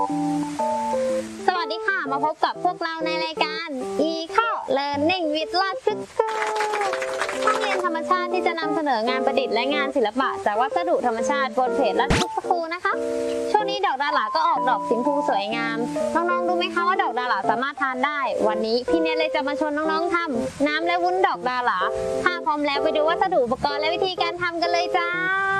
สวัสดีค่ะมาพบกับพวกเราในรายการ Eco Learning with ราชพฤกษ์ห้องเรียนธรรมชาติที่จะนำเสนองานประดิษฐ์และงานศิลปะจากวัสดุธรรมชาติบนเพจราชพฤกษ์สคูลนะคะช่วงนี้ดอกดาหลาก็ออกดอกสีชมพูสวยงามน้องๆรู้ไหมคะว่าดอกดาหลาสามารถทานได้วันนี้พี่เนยเลยจะมาชวนน้องๆทำน้ำและวุ้นดอกดาหลาถ้าพร้อมแล้วไปดูวัสดุอุปกรณ์และวิธีการทำกันเลยจ้า